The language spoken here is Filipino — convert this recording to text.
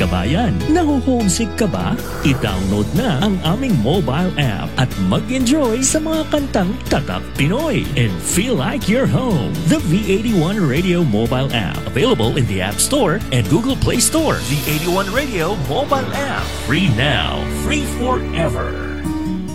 kabayan, naho-homesick ka ba? I-download na ang aming mobile app at mag-enjoy sa mga kantang tatak Pinoy and feel like you're home. The V81 Radio mobile app, available in the App Store and Google Play Store. V81 Radio mobile app, free now, free forever.